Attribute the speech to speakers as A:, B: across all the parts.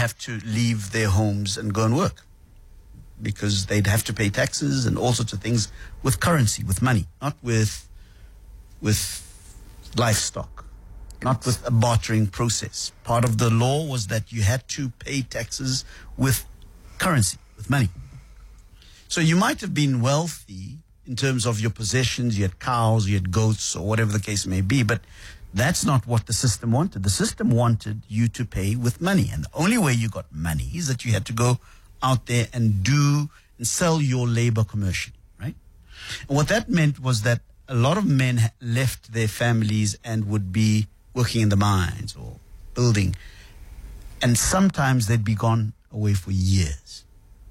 A: have to leave their homes and go and work, because they'd have to pay taxes and all sorts of things with currency, with money, not with livestock, not with a bartering process. Part of the law was that you had to pay taxes with currency, with money. So you might have been wealthy in terms of your possessions, you had cows, you had goats, or whatever the case may be, but that's not what the system wanted. The system wanted you to pay with money, and the only way you got money is that you had to go out there and sell your labor commercially, right? And what that meant was that a lot of men left their families and would be working in the mines or building, and sometimes they'd be gone away for years.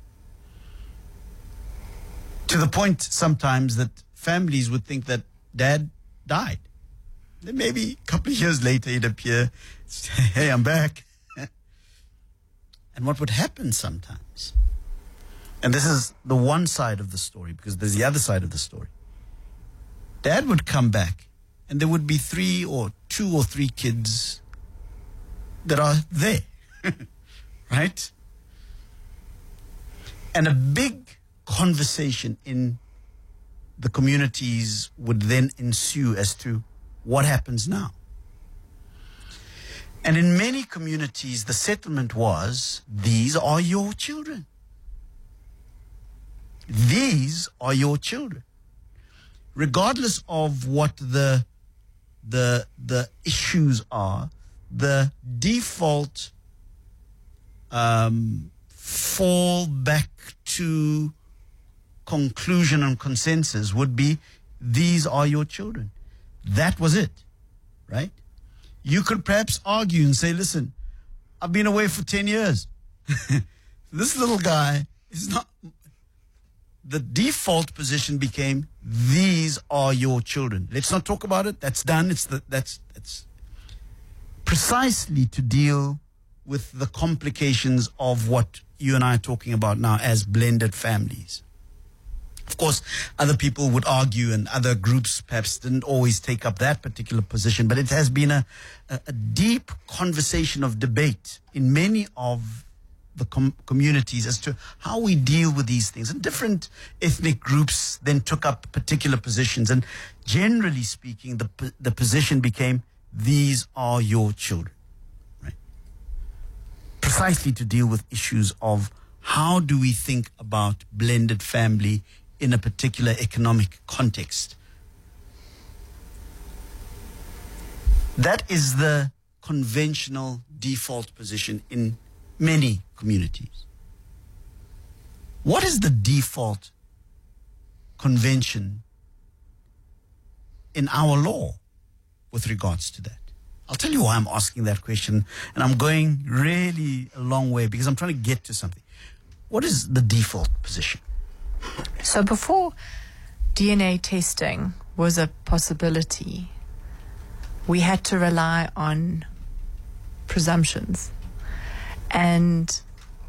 A: To the point sometimes that families would think that dad died. Then maybe a couple of years later he'd appear, say, hey, I'm back. And what would happen sometimes, and this is the one side of the story, because there's the other side of the story. Dad would come back and there would be 2 or 3 kids that are there, right? And a big conversation in the communities would then ensue as to what happens now. And in many communities, the settlement was, these are your children. These are your children. Regardless of what the issues are, the default fall back to conclusion and consensus would be, these are your children. That was it, right? You could perhaps argue and say, listen, I've been away for 10 years. This little guy is not... The default position became, these are your children. Let's not talk about it. That's done. That's precisely to deal with the complications of what you and I are talking about now as blended families. Of course, other people would argue, and other groups perhaps didn't always take up that particular position, but it has been a deep conversation of debate in many of the communities as to how we deal with these things. And different ethnic groups then took up particular positions. And generally speaking, the position became, these are your children, right? Precisely to deal with issues of how do we think about blended family in a particular economic context. That is the conventional default position in many communities. What is the default convention in our law with regards to that? I'll tell you why I'm asking that question, and I'm going really a long way because I'm trying to get to something. What is the default position?
B: So before DNA testing was a possibility, we had to rely on presumptions. And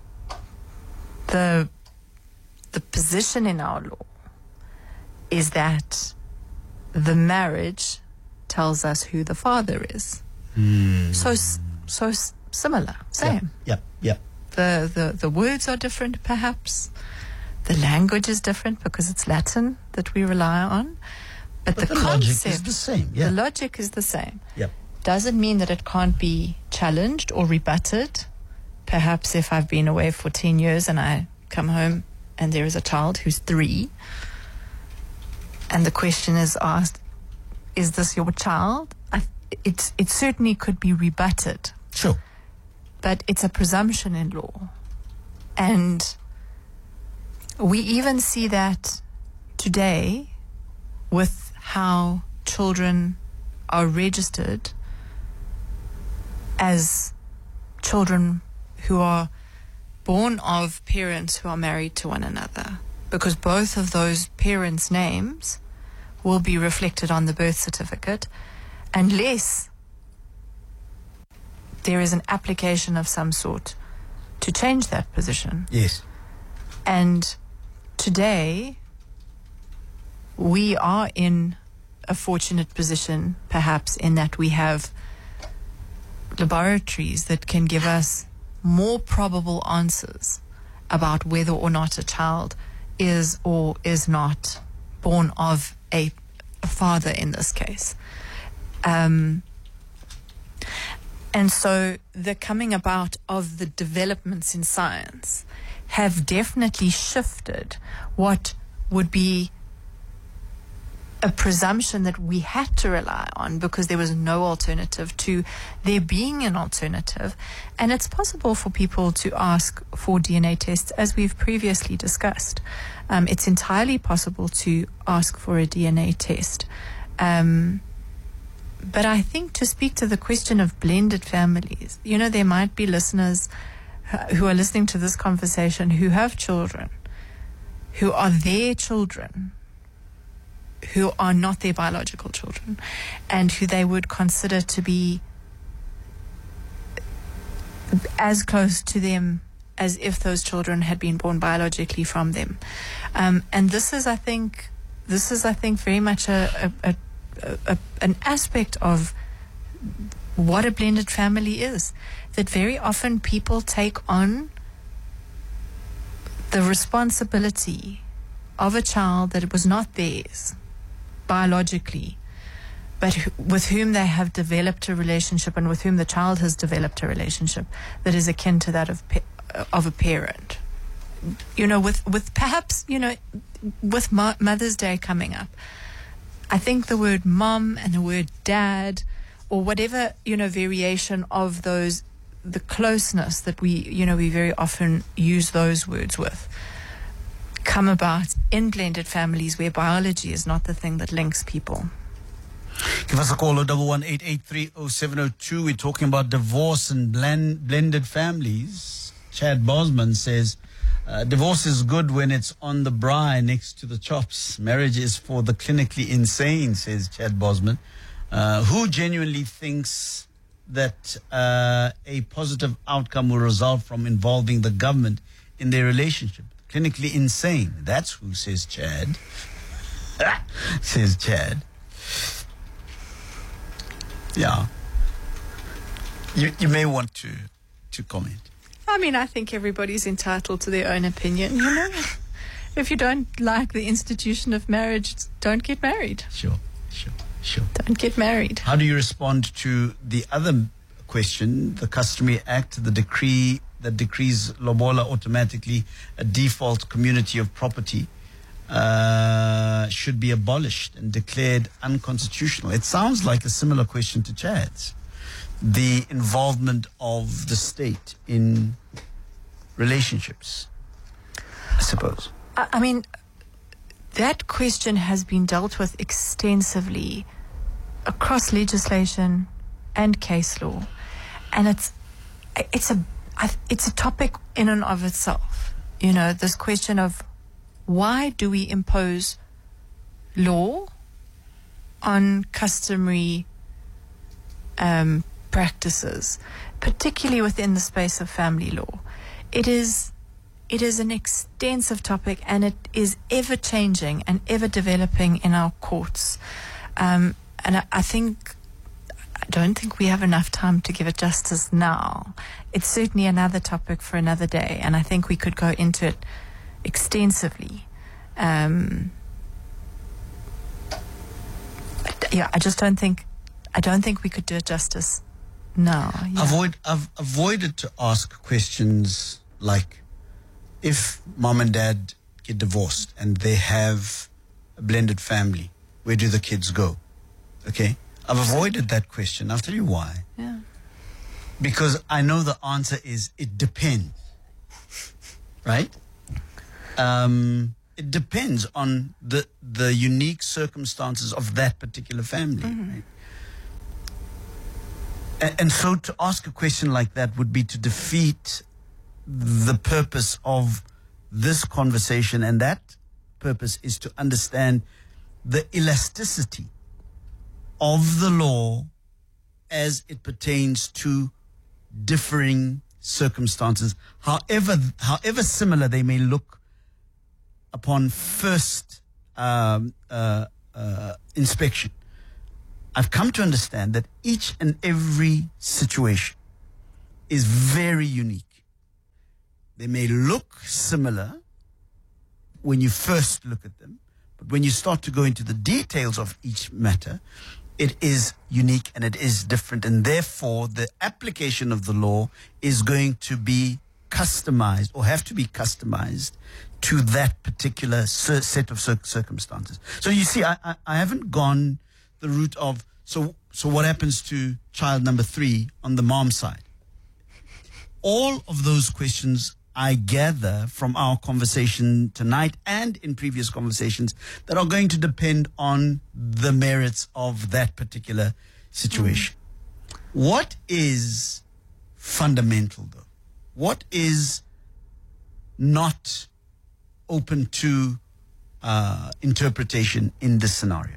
B: the position in our law is that the marriage tells us who the father is. So similar, same.
A: Yep.
B: The words are different, perhaps. The language is different because it's Latin that we rely on. But the concept
A: logic is the same. Yeah.
B: The logic is the same.
A: Yep.
B: Doesn't mean that it can't be challenged or rebutted. Perhaps if I've been away for 10 years and I come home and there is a child who's 3, and the question is asked, is this your child? It certainly could be rebutted.
A: Sure.
B: But it's a presumption in law. And we even see that today with how children are registered as children who are born of parents who are married to one another, because both of those parents' names will be reflected on the birth certificate unless there is an application of some sort to change that position.
A: Yes.
B: And today we are in a fortunate position, perhaps, in that we have laboratories that can give us more probable answers about whether or not a child is or is not born of a father in this case. And so the coming about of the developments in science have definitely shifted what would be a presumption that we had to rely on because there was no alternative to there being an alternative. And it's possible for people to ask for DNA tests, as we've previously discussed. It's entirely possible to ask for a DNA test. But I think to speak to the question of blended families, there might be listeners who are listening to this conversation who have children, who are their children, who are not their biological children, and who they would consider to be as close to them as if those children had been born biologically from them. And this is, I think, very much an aspect of what a blended family is. That very often people take on the responsibility of a child that it was not theirs biologically, but with whom they have developed a relationship and with whom the child has developed a relationship that is akin to that of a parent. With perhaps, with Mother's Day coming up, I think the word mom and the word dad, or whatever, variation of those, the closeness that we very often use those words with, come about in blended families where biology is not the thing that links people.
A: Give us a call, 011-883-0702. We're talking about divorce and blended families. Chad Bosman says, divorce is good when it's on the braai next to the chops. Marriage is for the clinically insane, says Chad Bosman. Who genuinely thinks that a positive outcome will result from involving the government in their relationship? Clinically insane. That's who, says Chad. Says Chad. Yeah. You may want to comment.
B: I mean, I think everybody's entitled to their own opinion, If you don't like the institution of marriage, don't get married.
A: Sure.
B: Don't get married.
A: How do you respond to the other question, the Customary Act, the decree that decrees lobola automatically a default community of property should be abolished and declared unconstitutional? It sounds like a similar question to Chad's. The involvement of the state in relationships, I suppose.
B: I mean, that question has been dealt with extensively across legislation and case law, and it's a topic in and of itself. This question of why do we impose law on customary practices, particularly within the space of family law. It is an extensive topic, and it is ever changing and ever developing in our courts. And I don't think we have enough time to give it justice now. It's certainly another topic for another day, and I think we could go into it extensively. I don't think we could do it justice now. Yeah.
A: I've avoided to ask questions like, if mom and dad get divorced and they have a blended family, where do the kids go? Okay? I've avoided that question. I'll tell you why.
B: Yeah.
A: Because I know the answer is it depends. Right? It depends on the unique circumstances of that particular family.
B: Mm-hmm.
A: Right? And so to ask a question like that would be to defeat the purpose of this conversation, and that purpose is to understand the elasticity of the law as it pertains to differing circumstances, however similar they may look upon first inspection. I've come to understand that each and every situation is very unique. They may look similar when you first look at them, but when you start to go into the details of each matter, it is unique and it is different, and therefore the application of the law is going to be customized or have to be customized to that particular set of circumstances. So you see, I haven't gone the route of, so what happens to child number 3 on the mom side? All of those questions I gather from our conversation tonight and in previous conversations that are going to depend on the merits of that particular situation. What is fundamental, though? What is not open to interpretation in this scenario?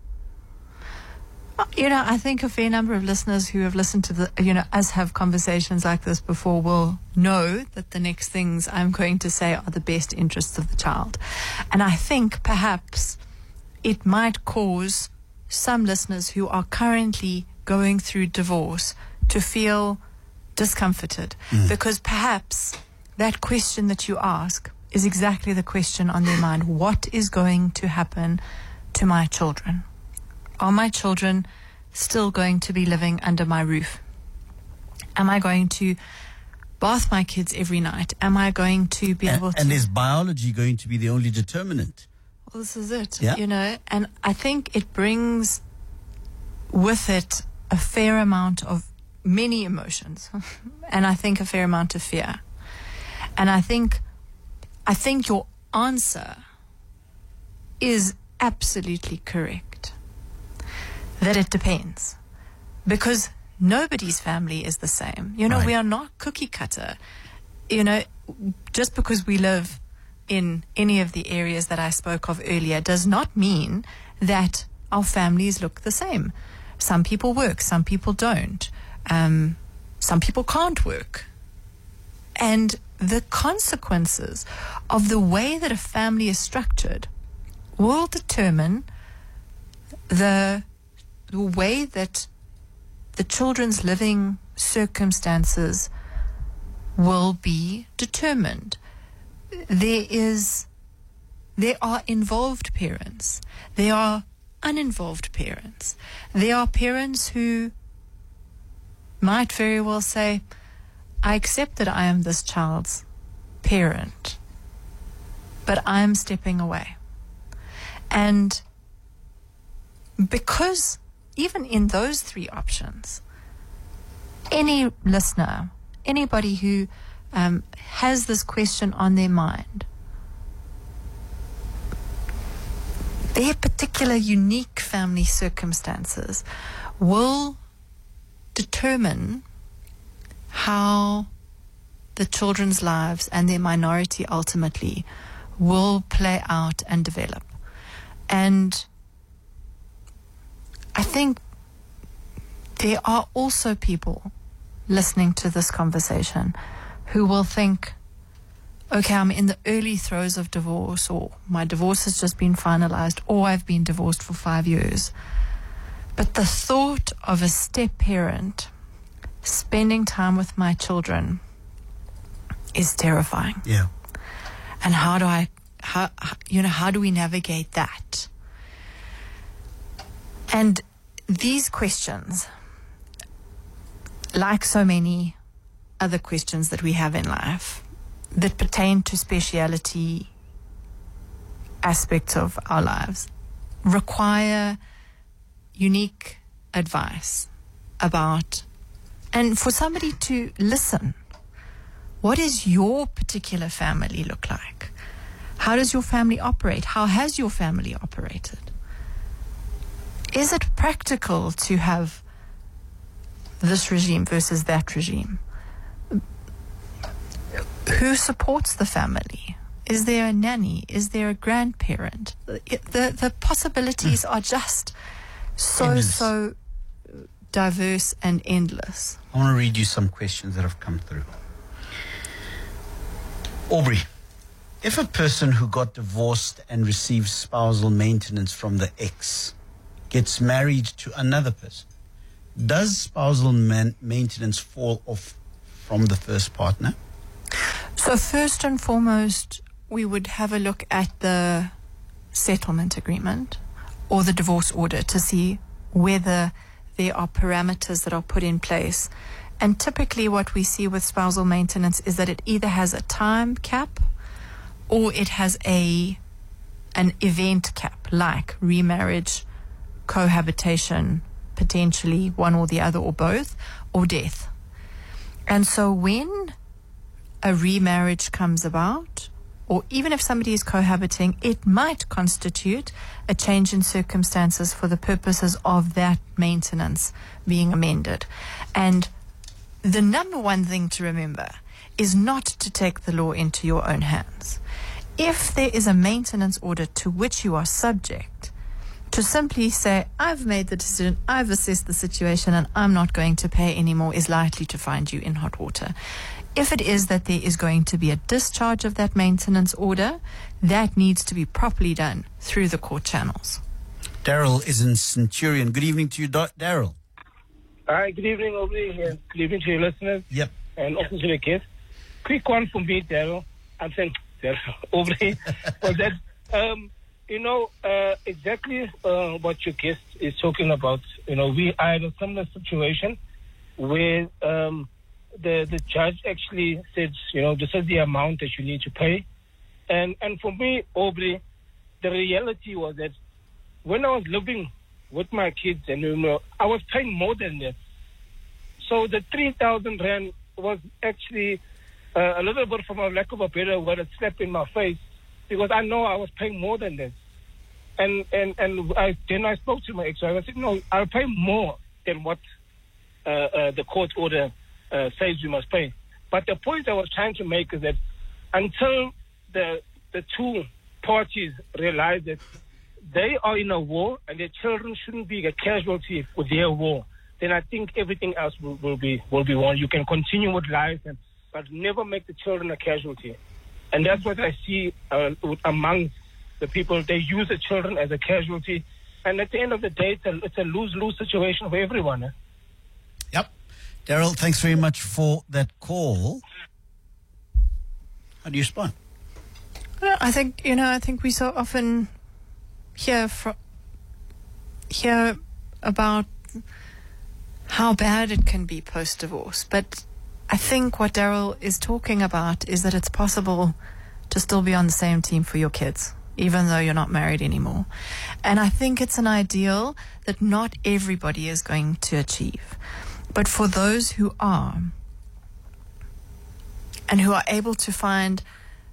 B: I think a fair number of listeners who have listened to us have conversations like this before will know that the next things I'm going to say are the best interests of the child. And I think perhaps it might cause some listeners who are currently going through divorce to feel discomforted, because perhaps that question that you ask is exactly the question on their mind. What is going to happen to my children? Are my children still going to be living under my roof? Am I going to bath my kids every night? Am I going to be able to...
A: And is biology going to be the only determinant?
B: Well, this is it,
A: Yeah.
B: And I think it brings with it a fair amount of many emotions and I think a fair amount of fear. And I think your answer is absolutely correct. That it depends, because nobody's family is the same.
A: Right.
B: We are not cookie cutter. Just because we live in any of the areas that I spoke of earlier does not mean that our families look the same. Some people work, some people don't. Some people can't work. And the consequences of the way that a family is structured will determine the way that the children's living circumstances will be determined. There are involved parents. There are uninvolved parents. There are parents who might very well say, I accept that I am this child's parent, but I'm stepping away. And because even in those 3 options, any listener, anybody who has this question on their mind, their particular unique family circumstances will determine how the children's lives and their minority ultimately will play out and develop. And I think there are also people listening to this conversation who will think, okay, I'm in the early throes of divorce, or my divorce has just been finalized, or I've been divorced for 5 years. But the thought of a step parent spending time with my children is terrifying.
A: Yeah.
B: And how do we navigate that? And these questions, like so many other questions that we have in life that pertain to speciality aspects of our lives, require unique advice about, and for somebody to listen. What does your particular family look like? How does your family operate? How has your family operated? Is it practical to have this regime versus that regime? Who supports the family? Is there a nanny? Is there a grandparent? The possibilities are just so diverse and endless.
A: I want to read you some questions that have come through. Aubrey, if a person who got divorced and receives spousal maintenance from the ex gets married to another person, does spousal maintenance fall off from the first partner?
B: So So first and foremost, we would have a look at the settlement agreement or the divorce order to see whether there are parameters that are put in place. And typically what we see with spousal maintenance is that it either has a time cap or it has an event cap, like remarriage, cohabitation, potentially one or the other or both, or death. And so when a remarriage comes about, or even if somebody is cohabiting, it might constitute a change in circumstances for the purposes of that maintenance being amended. And the number one thing to remember is not to take the law into your own hands. If there is a maintenance order to which you are subject, to simply say, I've made the decision, I've assessed the situation, and I'm not going to pay anymore, is likely to find you in hot water. If it is that there is going to be a discharge of that maintenance order, that needs to be properly done through the court channels.
A: Daryl is in Centurion. Good evening to you, Daryl.
C: Hi, good evening, Aubrey, and good evening to your listeners.
A: Yep.
C: And also to the guests. Quick one from me, Daryl. I'm saying, Daryl, Aubrey, was that, exactly what your guest is talking about. We are in a similar situation where the judge actually said, this is the amount that you need to pay. And for me, Aubrey, the reality was that when I was living with my kids, and I was paying more than that. So the 3,000 rand was actually a little bit, from a lack of a better word, a slap in my face, because I know I was paying more than that. And then I spoke to my ex-wife. I said, no, I'll pay more than what the court order says we must pay. But the point I was trying to make is that until the two parties realize that they are in a war and their children shouldn't be a casualty with their war, then I think everything else will be won. You can continue with life, but never make the children a casualty. And that's what I see among the people. They use the children as a casualty, and at the end of the day, it's a lose-lose situation for everyone.
A: Yep. Daryl, thanks very much for that call. How do you respond?
B: Well, I think we so often hear about how bad it can be post-divorce, but I think what Daryl is talking about is that it's possible to still be on the same team for your kids, even though you're not married anymore. And I think it's an ideal that not everybody is going to achieve. But for those who are, and who are able to find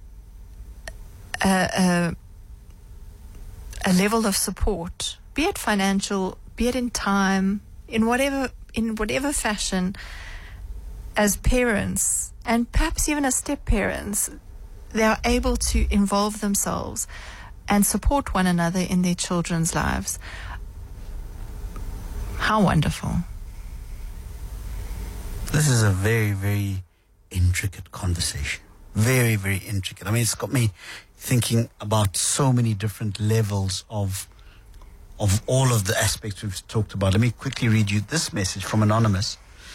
B: a level of support, be it financial, be it in time, in whatever fashion, as parents, and perhaps even as step-parents, they are able to involve themselves and support one another in their children's lives. How wonderful.
A: This is a very, very intricate conversation. Very, very intricate. I mean, it's got me thinking about so many different levels of all of the aspects we've talked about. Let me quickly read you this message from Anonymous.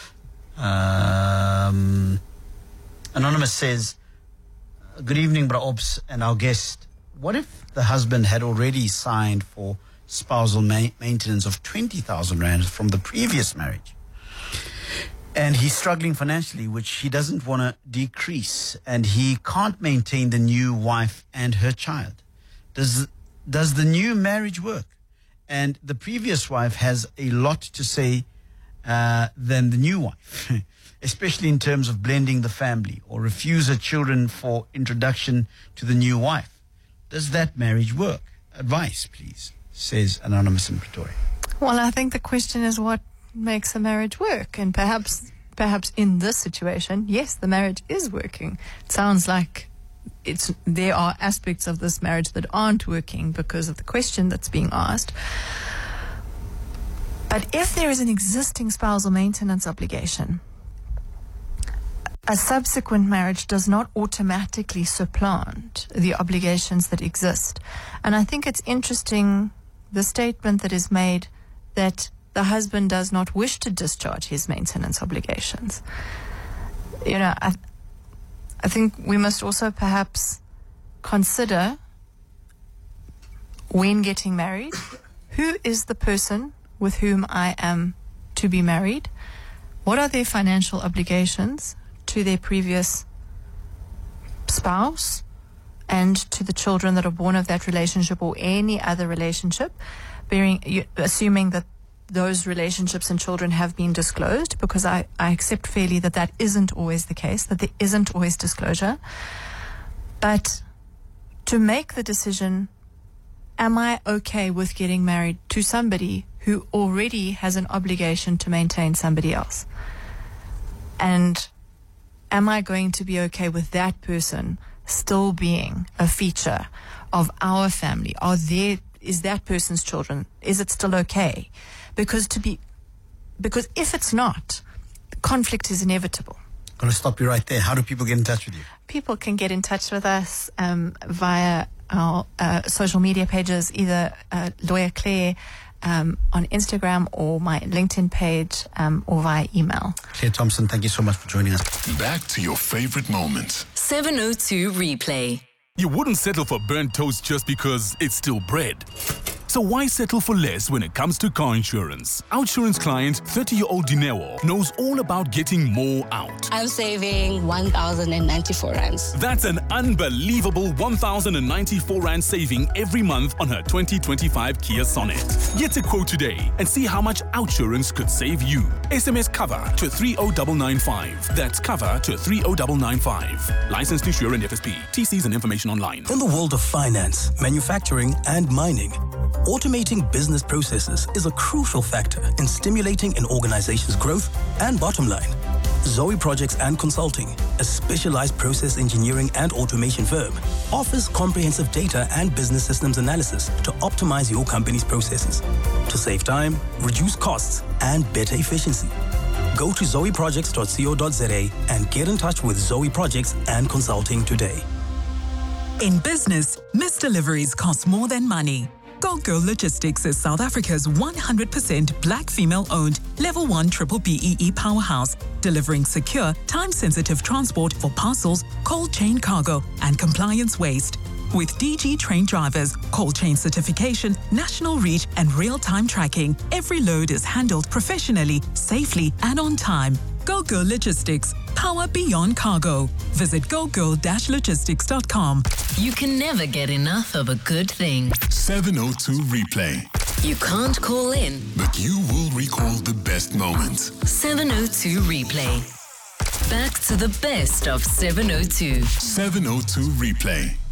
A: Anonymous says, good evening, Bra Ops and our guest. What if the husband had already signed for spousal maintenance of 20,000 rand from the previous marriage? And he's struggling financially, which he doesn't want to decrease, and he can't maintain the new wife and her child. Does the new marriage work? And the previous wife has a lot to say than the new wife, especially in terms of blending the family or refuse her children for introduction to the new wife. Does that marriage work? Advice, please, says Anonymous in Pretoria.
B: Well, I think the question is what makes a marriage work, and perhaps in this situation, yes, the marriage is working. It sounds like there are aspects of this marriage that aren't working because of the question that's being asked. But if there is an existing spousal maintenance obligation, a subsequent marriage does not automatically supplant the obligations that exist. And I think it's interesting, the statement that is made that the husband does not wish to discharge his maintenance obligations. I I think we must also perhaps consider, when getting married, who is the person with whom I am to be married? What are their financial obligations to their previous spouse and to the children that are born of that relationship or any other relationship, assuming that those relationships and children have been disclosed, because I accept fairly that isn't always the case, that there isn't always disclosure. But to make the decision, am I okay with getting married to somebody who already has an obligation to maintain somebody else? And am I going to be okay with that person still being a feature of our family? Is that person's children? Is it still okay? Because if it's not, conflict is inevitable.
A: I'm going to stop you right there. How do people get in touch with you?
B: People can get in touch with us via our social media pages, either Lawyer Claire on Instagram or my LinkedIn page, or via email.
A: Claire Thompson, thank you so much for joining us.
D: Back to your favorite moments.
E: 702 Replay.
F: You wouldn't settle for burnt toast just because it's still bread. So why settle for less when it comes to car insurance? OUTsurance client 30-year-old Dineo knows all about getting more out.
G: I'm saving 1,094 rands.
F: That's an unbelievable 1,094 rand saving every month on her 2025 Kia Sonet. Get a quote today and see how much OUTsurance could save you. SMS cover to 30995. That's cover to 30995. Licensed insurer and FSP. TCs and information online.
H: In the world of finance, manufacturing, and mining, automating business processes is a crucial factor in stimulating an organization's growth and bottom line. Zoe Projects and Consulting, a specialized process engineering and automation firm, offers comprehensive data and business systems analysis to optimize your company's processes, to save time, reduce costs, and better efficiency. Go to zoeprojects.co.za and get in touch with Zoe Projects and Consulting today.
I: In business, missed deliveries cost more than money. Go Girl Logistics is South Africa's 100% black female-owned Level 1 Triple BEE powerhouse, delivering secure, time-sensitive transport for parcels, cold chain cargo, and compliance waste. With DG trained drivers, cold chain certification, national reach, and real-time tracking, every load is handled professionally, safely, and on time. Go Girl Logistics. Power beyond cargo. Visit gogirl-logistics.com.
E: You can never get enough of a good thing.
D: 702 Replay.
E: You can't call in,
D: But you will recall the best moments.
E: 702 Replay. Back to the best of 702.
D: 702 Replay.